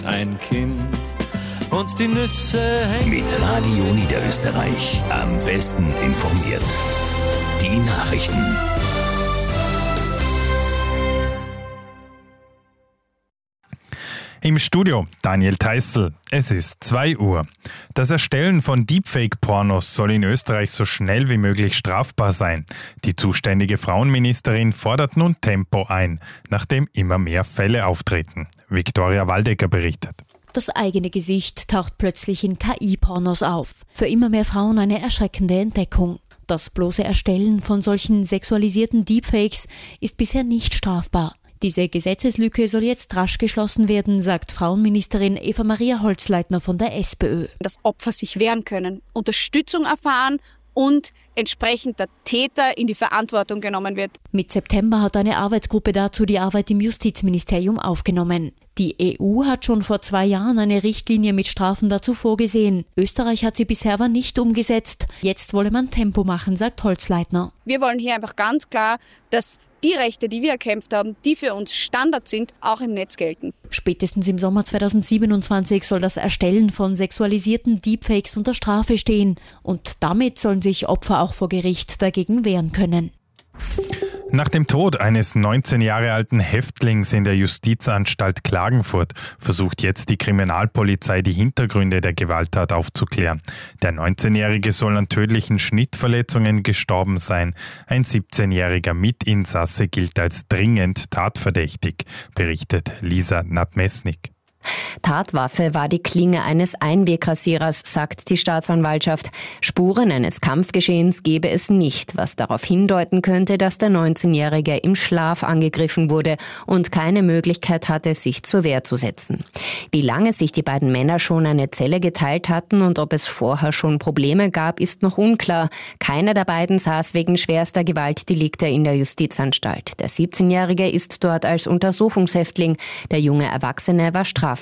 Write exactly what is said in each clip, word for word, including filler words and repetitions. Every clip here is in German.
Ein Kind und die Nüsse hängen. Mit Radio Niederösterreich am besten informiert. Die Nachrichten. Im Studio Daniel Theißl. Es ist zwei Uhr. Das Erstellen von Deepfake-Pornos soll in Österreich so schnell wie möglich strafbar sein. Die zuständige Frauenministerin fordert nun Tempo ein, nachdem immer mehr Fälle auftreten. Viktoria Waldecker berichtet. Das eigene Gesicht taucht plötzlich in K I-Pornos auf. Für immer mehr Frauen eine erschreckende Entdeckung. Das bloße Erstellen von solchen sexualisierten Deepfakes ist bisher nicht strafbar. Diese Gesetzeslücke soll jetzt rasch geschlossen werden, sagt Frauenministerin Eva-Maria Holzleitner von der SPÖ. Dass Opfer sich wehren können, Unterstützung erfahren und entsprechend der Täter in die Verantwortung genommen wird. Mit September hat eine Arbeitsgruppe dazu die Arbeit im Justizministerium aufgenommen. Die E U hat schon vor zwei Jahren eine Richtlinie mit Strafen dazu vorgesehen. Österreich hat sie bisher aber nicht umgesetzt. Jetzt wolle man Tempo machen, sagt Holzleitner. Wir wollen hier einfach ganz klar, dass die Rechte, die wir erkämpft haben, die für uns Standard sind, auch im Netz gelten. Spätestens im Sommer zweitausendsiebenundzwanzig soll das Erstellen von sexualisierten Deepfakes unter Strafe stehen. Und damit sollen sich Opfer auch vor Gericht dagegen wehren können. Nach dem Tod eines neunzehn Jahre alten Häftlings in der Justizanstalt Klagenfurt versucht jetzt die Kriminalpolizei, die Hintergründe der Gewalttat aufzuklären. Der neunzehnjährige soll an tödlichen Schnittverletzungen gestorben sein. Ein siebzehnjähriger Mitinsasse gilt als dringend tatverdächtig, berichtet Lisa Nadmesnik. Tatwaffe war die Klinge eines Einwegrasierers, sagt die Staatsanwaltschaft. Spuren eines Kampfgeschehens gebe es nicht, was darauf hindeuten könnte, dass der neunzehnjährige im Schlaf angegriffen wurde und keine Möglichkeit hatte, sich zur Wehr zu setzen. Wie lange sich die beiden Männer schon eine Zelle geteilt hatten und ob es vorher schon Probleme gab, ist noch unklar. Keiner der beiden saß wegen schwerster Gewaltdelikte in der Justizanstalt. Der siebzehnjährige ist dort als Untersuchungshäftling. Der junge Erwachsene war Straftäter.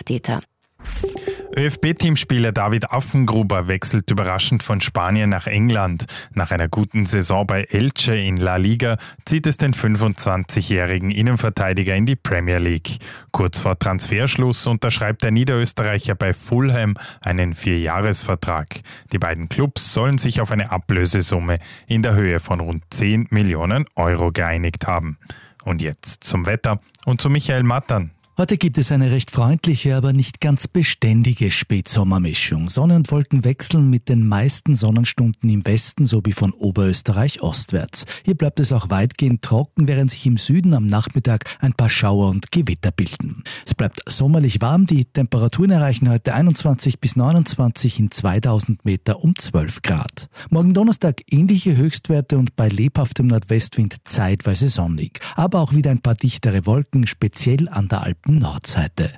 ÖFB-Teamspieler David Affengruber wechselt überraschend von Spanien nach England. Nach einer guten Saison bei Elche in La Liga zieht es den fünfundzwanzigjährigen Innenverteidiger in die Premier League. Kurz vor Transferschluss unterschreibt der Niederösterreicher bei Fulham einen Vierjahresvertrag. Die beiden Clubs sollen sich auf eine Ablösesumme in der Höhe von rund zehn Millionen Euro geeinigt haben. Und jetzt zum Wetter und zu Michael Mattern. Heute gibt es eine recht freundliche, aber nicht ganz beständige Spätsommermischung. Sonne und Wolken wechseln mit den meisten Sonnenstunden im Westen sowie von Oberösterreich ostwärts. Hier bleibt es auch weitgehend trocken, während sich im Süden am Nachmittag ein paar Schauer und Gewitter bilden. Es bleibt sommerlich warm, die Temperaturen erreichen heute einundzwanzig bis neunundzwanzig, in zweitausend Meter um zwölf Grad. Morgen Donnerstag ähnliche Höchstwerte und bei lebhaftem Nordwestwind zeitweise sonnig. Aber auch wieder ein paar dichtere Wolken, speziell an der Alpen Nordseite.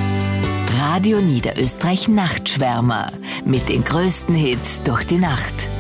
Radio Niederösterreich Nachtschwärmer mit den größten Hits durch die Nacht.